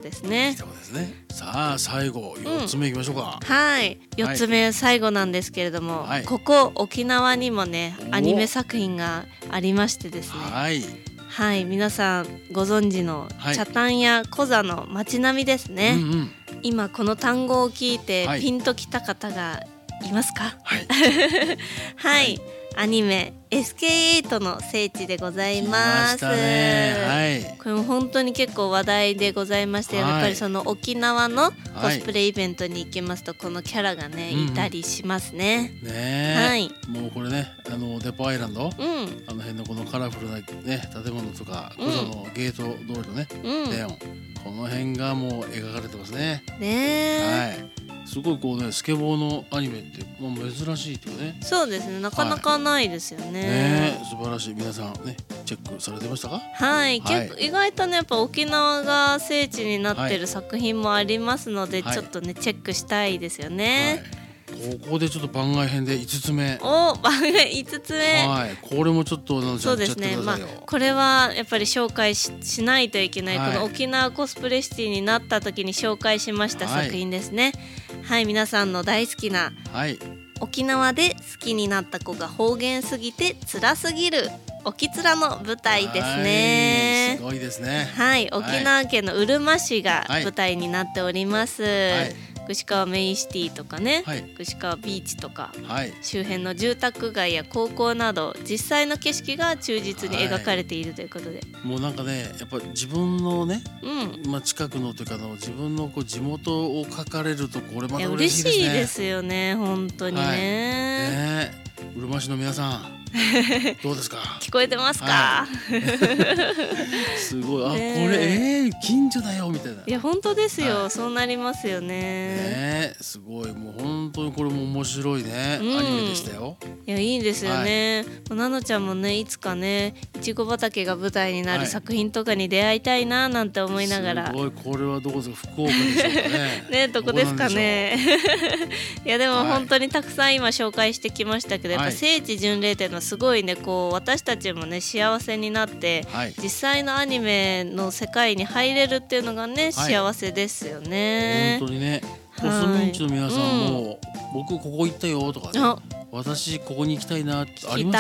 ですね。 さあ最後4つ目いきましょうか。 はい、4つ目最後なんですけれども、ここ沖縄にもねアニメ作品がありましてですね、はい、皆さんご存知の北谷やコザの街並みですね。今この単語を聞いてピンときた方がいますか？はい、アニメ SK8 の聖地でございます。これも本当に結構話題でございまして、やっぱりその沖縄のコスプレイベントに行きますとこのキャラがねいたりしますね。 もうこれねデポアイランド、あの辺のこのカラフルなね建物とかコザのゲート通りのねネオン、この辺がもう描かれてますね。すごいこうねスケボーのアニメって珍しいっていうね。 そうですね、なかなかないですよね。 素晴らしい。皆さんねチェックされてましたか？ 結構意外とねやっぱ沖縄が聖地になってる作品もありますので、ちょっとねチェックしたいですよね。 ここでちょっと番外編で5つ目。 番外5つ目。 これもちょっとそうですね。これはやっぱり紹介 しないといけない、この沖縄コスプレシティになった時に紹介しました作品ですね。皆さんの大好きな、沖縄で好きになった子が方言すぎて辛すぎる沖つらの舞台ですね。 すごいですね。 沖縄県のうるま市が舞台になっております。串川メインシティとかね、串川ビーチとか、周辺の住宅街や高校など実際の景色が忠実に描かれているということで、 もうなんかねやっぱ自分のね、近くのというか自分のこう地元を書かれるとこれまた嬉しいですね。 嬉しいですよね本当にね。 うるま市の皆さんどうですか？ 聞こえてますか？ すごい、これ近所だよみたいな。 いや本当ですよ、そうなりますよね。 すごい、もう本当にこれも面白いね、アニメでしたよ。 いやいいですよね。なのちゃんもねいつかねいちご畑が舞台になる作品とかに出会いたいななんて思いながら。 すごい、これはどこですか？福岡でしょうかね。 どこですかね。いやでも本当にたくさん今紹介してきましたけど、やっぱ聖地巡礼っていうのはすごいねこう私たちもね幸せになって、実際のアニメの世界に入れるっていうのがね幸せですよね。 本当にね。コスミンチの皆さんも、僕ここ行ったよとかね、私ここに行きたいなってあります？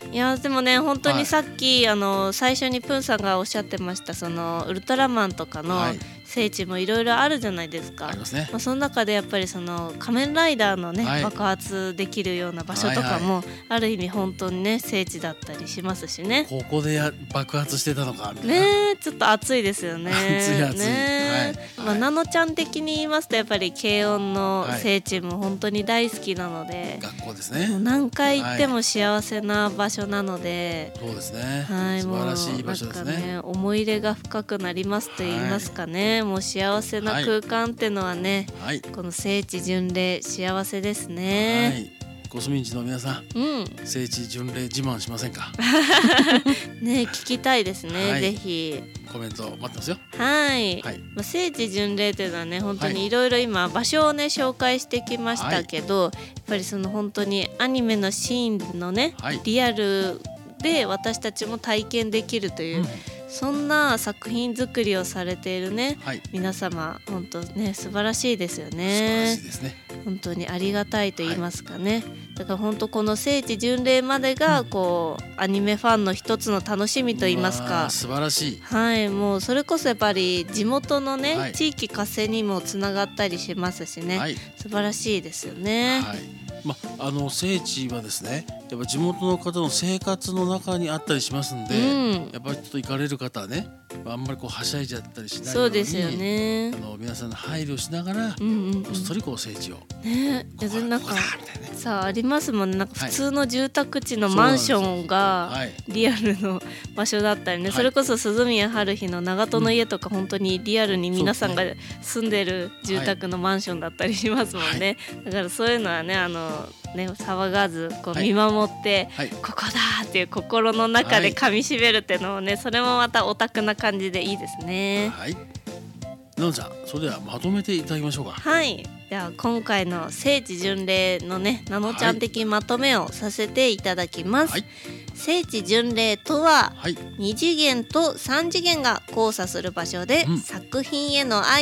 いやでもね本当にさっき、最初にプンさんがおっしゃってましたそのウルトラマンとかの聖地もいろいろあるじゃないですか。その中でやっぱりその仮面ライダーのね、爆発できるような場所とかもある意味本当にね聖地だったりしますしね。 ここで爆発してたのかみたいなね。ちょっと熱いですよね。 熱い。 ナノちゃん的に言いますとやっぱり軽音の聖地も本当に大好きなので、 学校ですね。 何回行っても幸せな場所なので、 そうですね。素晴らしい場所ですね。 思い入れが深くなりますと言いますかね。もう幸せな空間ってのはね、この聖地巡礼幸せですね。 コスミンチの皆さん、聖地巡礼自慢しませんか？ ね、聞きたいですね。ぜひコメント待ってますよ。 聖地巡礼というのはね本当にいろいろ今場所をね紹介してきましたけど、やっぱりその本当にアニメのシーンのね、リアルで私たちも体験できるという、そんな作品作りをされているね、皆様本当ね素晴らしいですよね。本当にありがたいと言いますかね。だから本当この聖地巡礼までがこう、アニメファンの一つの楽しみと言いますか。 素晴らしい。 もうそれこそやっぱり地元のね、地域活性にもつながったりしますしね、素晴らしいですよね。 聖地はですねやっぱ地元の方の生活の中にあったりしますんで、やっぱりちょっと行かれる方はねあんまりこうはしゃいじゃったりしないように、そうですよね。皆さんの配慮しながら、こっそりこう聖地をなんかさあありますもんね。なんか普通の住宅地のマンションがリアルの場所だったりね、それこそ鈴宮春日の長門の家とか本当にリアルに皆さんが住んでる住宅のマンションだったりしますもんね。だからそういうのはね騒がずこう見守って、ここだっていう心の中で噛みしめるっていうのもね、それもまたオタクな感じでいいですね。 なのちゃん、それではまとめていただきましょうか。 では今回の聖地巡礼のねなのちゃん的まとめをさせていただきます。聖地巡礼とは、2次元と3次元が交差する場所で、作品への愛